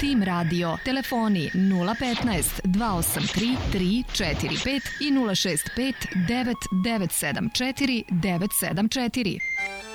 Tim Radio. Telefoni 015 283 345 i 065 9974 974.